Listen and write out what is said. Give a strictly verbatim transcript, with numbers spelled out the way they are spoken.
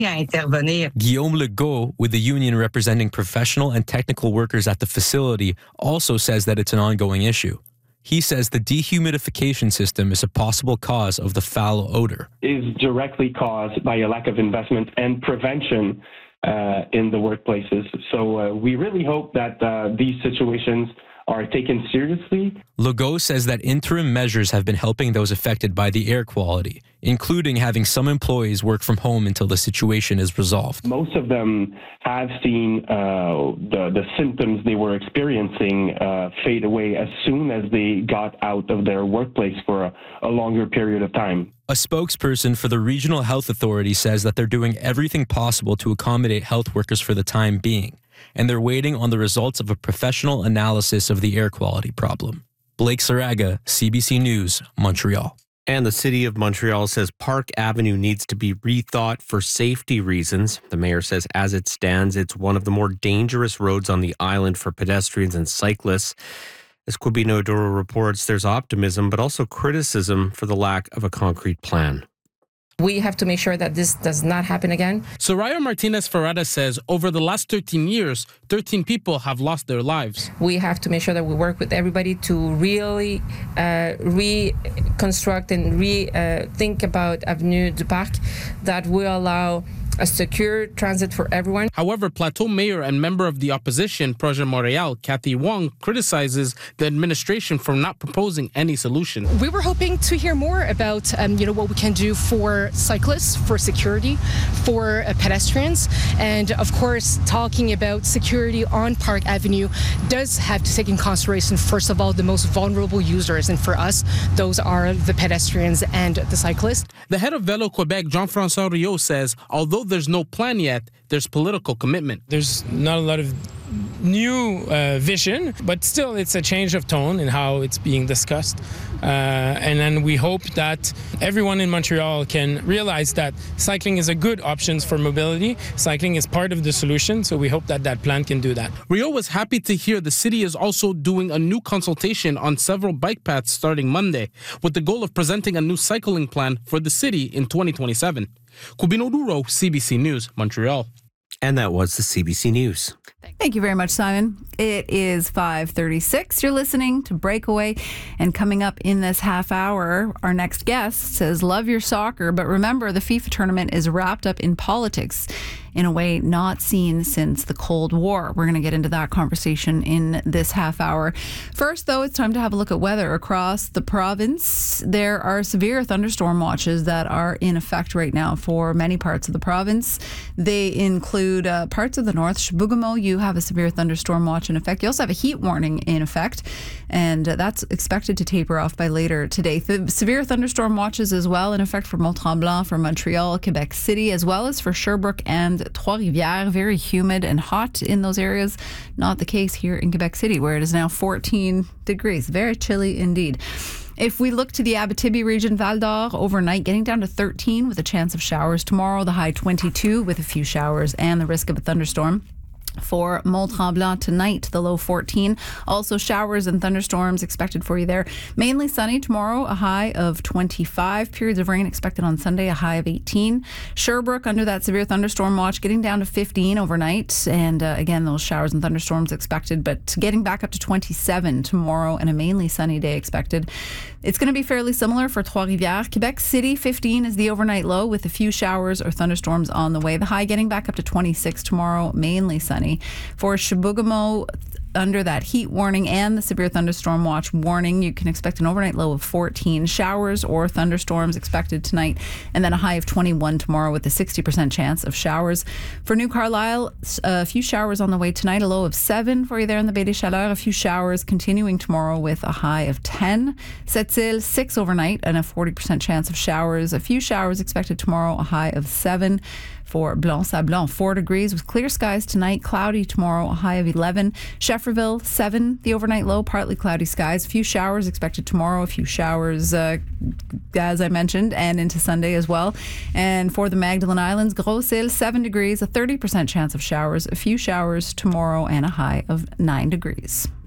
Guillaume Legault, with the union representing professional and technical workers at the facility, also says that it's an ongoing issue. He says the dehumidification system is a possible cause of the foul odor. Is directly caused by a lack of investment and prevention uh, in the workplaces. So uh, we really hope that uh, these situations are taken seriously. Legault says that interim measures have been helping those affected by the air quality, including having some employees work from home until the situation is resolved. Most of them have seen uh, the, the symptoms they were experiencing uh, fade away as soon as they got out of their workplace for a, a longer period of time. A spokesperson for the Regional Health Authority says that they're doing everything possible to accommodate health workers for the time being, and they're waiting on the results of a professional analysis of the air quality problem. Blake Saraga, C B C News, Montreal. And the city of Montreal says Park Avenue needs to be rethought for safety reasons. The mayor says as it stands, it's one of the more dangerous roads on the island for pedestrians and cyclists. As Quibino Doro reports, there's optimism, but also criticism for the lack of a concrete plan. We have to make sure that this does not happen again. Soraya Martinez Ferrada says over the last thirteen years, thirteen people have lost their lives. We have to make sure that we work with everybody to really uh, reconstruct and re-think uh, about Avenue du Parc that will allow a secure transit for everyone. However, Plateau Mayor and member of the opposition, Projet Montréal, Cathy Wong, criticizes the administration for not proposing any solution. We were hoping to hear more about, um, you know, what we can do for cyclists, for security, for uh, pedestrians, and of course, talking about security on Park Avenue does have to take in consideration, first of all, the most vulnerable users, and for us, those are the pedestrians and the cyclists. The head of Velo Quebec, Jean-François Rio, says although there's no plan yet, there's political commitment. There's not a lot of new uh, vision, but still it's a change of tone in how it's being discussed. Uh, and then we hope that everyone in Montreal can realize that cycling is a good option for mobility. Cycling is part of the solution, so we hope that that plan can do that. Rio was happy to hear the city is also doing a new consultation on several bike paths starting Monday, with the goal of presenting a new cycling plan for the city in twenty twenty-seven. Quibino Duro, C B C News, Montreal. And that was the C B C News. Thank you very much, Simon. It is five thirty-six. You're listening to Breakaway. And coming up in this half hour, our next guest says, love your soccer, but remember the FIFA tournament is wrapped up in politics in a way not seen since the Cold War. We're going to get into that conversation in this half hour. First, though, it's time to have a look at weather across the province. There are severe thunderstorm watches that are in effect right now for many parts of the province. They include uh, parts of the north. Chibougamau, you have a severe thunderstorm watch in effect. You also have a heat warning in effect, and uh, that's expected to taper off by later today. The severe thunderstorm watches as well in effect for Mont-Tremblant, for Montreal, Quebec City, as well as for Sherbrooke and Trois-Rivières. Very humid and hot in those areas. Not the case here in Quebec City, where it is now fourteen degrees. Very chilly indeed. If we look to the Abitibi region, Val d'Or, overnight getting down to thirteen with a chance of showers tomorrow. The high twenty-two with a few showers and the risk of a thunderstorm. For Mont-Tremblant tonight, the low fourteen. Also showers and thunderstorms expected for you there. Mainly sunny tomorrow, a high of twenty-five. Periods of rain expected on Sunday, a high of eighteen. Sherbrooke under that severe thunderstorm watch, getting down to fifteen overnight. And uh, again, those showers and thunderstorms expected, but getting back up to twenty-seven tomorrow and a mainly sunny day expected. It's going to be fairly similar for Trois-Rivières. Quebec City, fifteen is the overnight low with a few showers or thunderstorms on the way. The high getting back up to twenty-six tomorrow, mainly sunny. For Chibougamau, under that heat warning and the severe thunderstorm watch warning, you can expect an overnight low of fourteen. Showers or thunderstorms expected tonight, and then a high of twenty-one tomorrow with a sixty percent chance of showers. For New Carlisle, a few showers on the way tonight, a low of seven for you there in the Baie des Chaleurs. A few showers continuing tomorrow with a high of ten. Sept-Îles, six overnight and a forty percent chance of showers. A few showers expected tomorrow, a high of seven. For Blanc-Sablon, four degrees with clear skies tonight, cloudy tomorrow, a high of eleven. Shefferville, seven, the overnight low, partly cloudy skies. A few showers expected tomorrow, a few showers, uh, as I mentioned, and into Sunday as well. And for the Magdalen Islands, Gros-Îles, seven degrees, a thirty percent chance of showers, a few showers tomorrow, and a high of nine degrees.